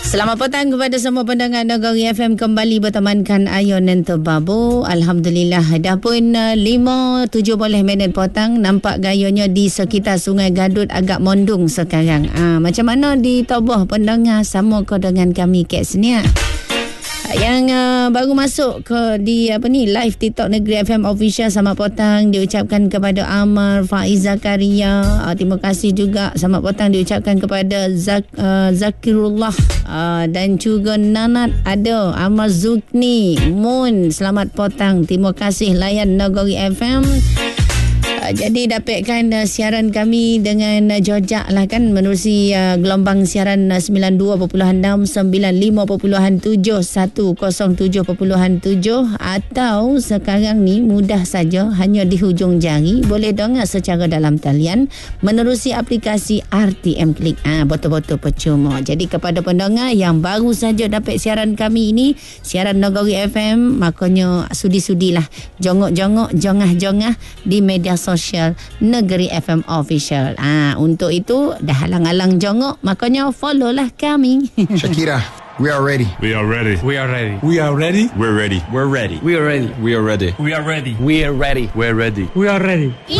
Selamat petang kepada semua pendengar Negeri FM, kembali bertemankan Ayon dan Tebabu. Alhamdulillah, dah pun 5-7 minit petang. Nampak gayanya di sekitar Sungai Gadut agak mondung sekarang. Macam mana di Toboh pendengar? Sama ke dengan kami kat sini? Yang baru masuk ke di live TikTok Negeri FM Official, selamat petang diucapkan kepada Amar Faiz Zakaria. Terima kasih juga, selamat petang diucapkan kepada Zakirullah dan juga Nanat ada, Amar Zukni Mun, selamat petang, terima kasih layan Negeri FM. Jadi dapatkan siaran kami dengan jojak lah kan, menerusi gelombang siaran 92.6, 95.7, 107.7 atau sekarang ni mudah saja, hanya di hujung jari boleh dengar secara dalam talian menerusi aplikasi RTM Klik. Betul-betul percuma. Jadi kepada pendengar yang baru saja dapat siaran kami ini, siaran Negeri FM, makanya sudi-sudilah jongok-jongok, jongah-jongah di media sosial Negeri FM Official. Untuk itu dah halang-halang jongok, makanya follow lah kami. Shakira, we are ready. We are ready. We are ready. We are ready. We're ready. We're ready. We are ready. We are ready. We are ready. We are ready. We're ready. We are ready. We are ready.